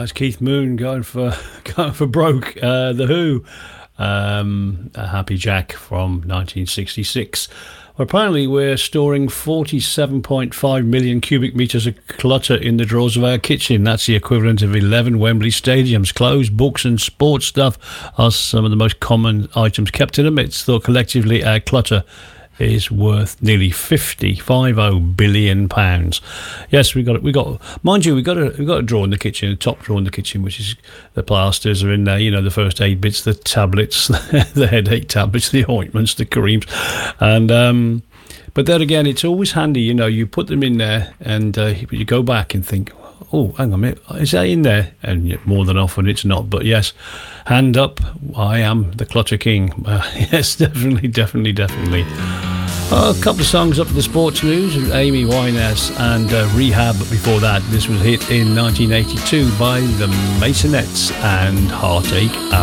That's Keith Moon going for Broke. The Who, Happy Jack from 1966. Well, apparently we're storing 47.5 million cubic metres of clutter in the drawers of our kitchen. That's the equivalent of 11 Wembley stadiums. Clothes, books and sports stuff are some of the most common items kept in them. It's thought collectively our clutter is worth nearly 50 billion pounds. Yes, we got mind you, we got a drawer in the kitchen, a top drawer in the kitchen, which is the plasters are in there, you know, the first aid bits, the tablets, the headache tablets, the ointments, the creams, and but then again, it's always handy, you know, you put them in there and you go back and think, oh, hang on a minute, is that in there? And more than often it's not. But yes, hand up, I am the Clutter King. Yes, definitely. A couple of songs up for the sports news, Amy Winehouse and Rehab. Before that, this was hit in 1982 by the Masonettes and Heartache